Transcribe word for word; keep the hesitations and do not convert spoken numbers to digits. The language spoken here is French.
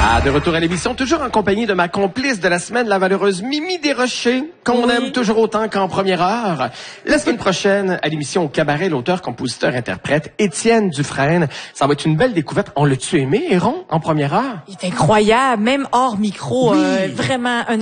Ah, de retour à l'émission, toujours en compagnie de ma complice de la semaine, la valeureuse Mimi Desrochers, qu'on oui. aime toujours autant qu'en première heure. La semaine prochaine, à l'émission au cabaret, l'auteur, compositeur, interprète, Étienne Dufresne. Ça va être une belle découverte. On l'a-tu aimé, Héron, en première heure? Il est incroyable, même hors micro, Oui. euh, vraiment un